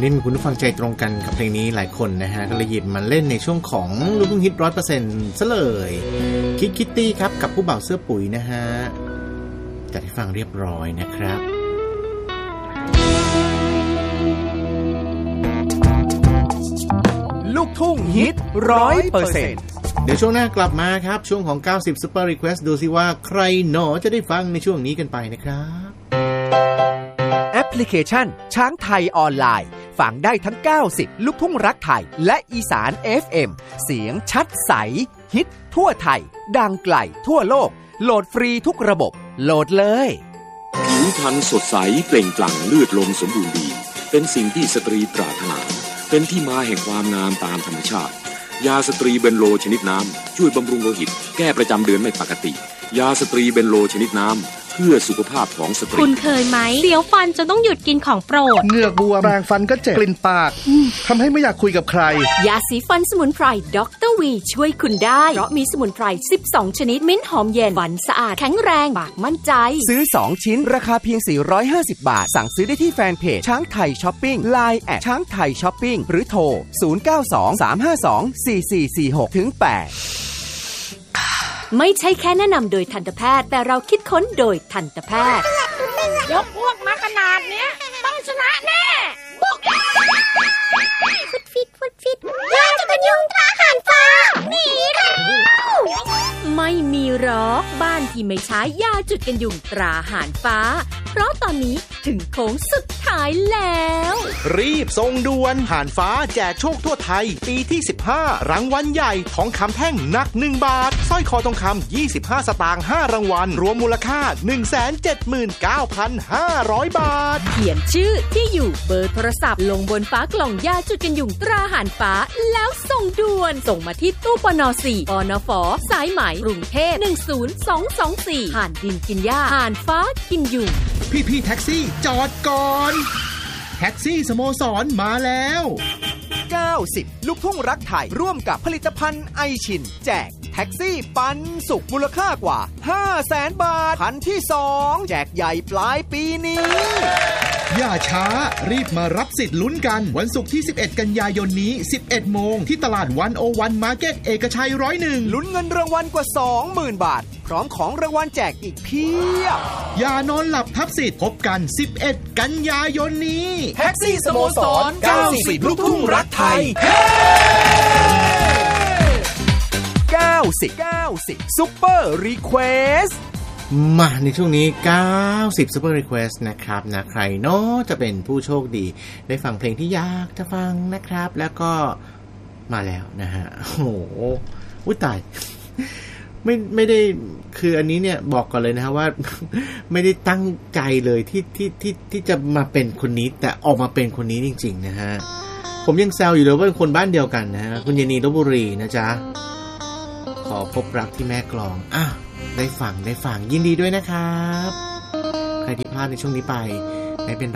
นี้มีคุณผู้ฟังใจตรงกันกับเพลงนี้หลายคนนะฮะก็เลยหยิบมาเล่นในช่วงของลูกทุ่งฮิต 100% ซะเลยคิตตี้ครับกับผู้บ่าวเสื้อปุ๋ยนะฮะจัดให้ฟังเรียบร้อยนะครับลูกทุ่งฮิต 100% เดี๋ยวช่วงหน้ากลับมาครับช่วงของ90 Super Request ดูสิว่าใครหนอจะได้ฟังในช่วงนี้กันไปนะครับแอปพลิเคชันช้างไทยออนไลน์ฟังได้ทั้ง90ลูกทุ่งรักไทยและอีสาน FM เสียงชัดใสฮิตทั่วไทยดังไกลทั่วโลกโหลดฟรีทุกระบบโหลดเลยผิวพรรณสดใสเปล่งปลั่งเลือดลมสมบูรณ์ดีเป็นสิ่งที่สตรีปรารถนาเป็นที่มาแห่งความงามตามธรรมชาติยาสตรีเบนโลชนิดน้ำช่วยบำรุงโลหิตแก้ประจำเดือนไม่ปกติยาสตรีเบนโลชนิดน้ำเพื่อสุขภาพของสตรีคุณเคยไหมเสียวฟันจนต้องหยุดกินของโปรดเหงือกบวมแปรงฟันก็เจ็บกลิ่นปากทำให้ไม่อยากคุยกับใครยาสีฟันสมุนไพรดรวีช่วยคุณได้เพราะมีสมุนไพร12ชนิดมิ้นหอมเย็นฟันสะอาดแข็งแรงปากมั่นใจซื้อ2ชิ้นราคาเพียง450 บาทสั่งซื้อได้ที่แฟนเพจช้างไทยช้อปปิ้ง LINE แอดช้างไทยช้อปปิ้งหรือโทร0923524446-8 ไม่ใช่แค่แนะนำโดยทันตแพทย์แต่เราคิดค้นโดยทันตแพทย์ยกพวกมาขนาดเนี้ยต้องชนะแน่บุกฟุดยาจะเป็นยุงตราหันฟ้าหนีแล้วไม่มีหรอกบ้านที่ไม่ใช้ยาจุดกันยุงตราหานฟ้าเพราะตอนนี้ถึงโค้งสุดท้ายแล้วรีบส่งด่วนหานฟ้าแจกโชคทั่วไทยปีที่15รางวัลใหญ่ทองคำแท่งหนัก1 บาทสร้อยคอทองคำ25 สตางค์5รางวัลรวมมูลค่า 179,500 บาทเขียนชื่อที่อยู่เบอร์โทรศัพท์ลงบนฝากล่องยาจุดกันยุงตราหานฟ้าแล้วส่งด่วนส่งมาที่ตู้ปน4 ปนฝ.สายไหมกรุงเทพ10224ห่านดินกินหญ้าห่านฟ้ากินยุงพี่แท็กซี่จอดก่อนแท็กซี่สโมสรมาแล้ว 90ลูกทุ่งรักไทยร่วมกับผลิตภัณฑ์ไอชินแจกแท็กซี่ปันสุขมูลค่ากว่า 500,000 บาทคันที่2แจกใหญ่ปลายปีนี้อย่าช้ารีบมารับสิทธิ์ลุ้นกันวันศุกร์ที่11กันยายนนี้ 11 โมงที่ตลาด101 มาร์เก็ตเอกชัย101 ลุ้นเงินรางวัลกว่า 20,000 บาทพร้อมของรางวัลแจกอีกเพียบอย่านอนหลับทับสิทธิ์พบกัน11กันยายนนี้แท็กซี่สโมสร90ลูกทุ่งรักไทย90 Super Request มาในช่วงนี้90 Super Request นะครับนะใครเนาะจะเป็นผู้โชคดีได้ฟังเพลงที่อยากจะฟังนะครับแล้วก็มาแล้วนะฮะโอ้โหอุ๊ยตายไม่ได้คืออันนี้เนี่ยบอกก่อนเลยนะฮะว่าไม่ได้ตั้งใจเลยที่จะมาเป็นคนนี้แต่ออกมาเป็นคนนี้จริงๆนะฮะผมยังแซวอยู่เลยว่าเป็นคนบ้านเดียวกันนะฮะคุณเยนีลพบุรีนะจ๊ะขอพบรักที่แม่กลองได้ฟังยินดีด้วยนะครับใครที่พลาดในช่วงนี้ไปไม่เป็น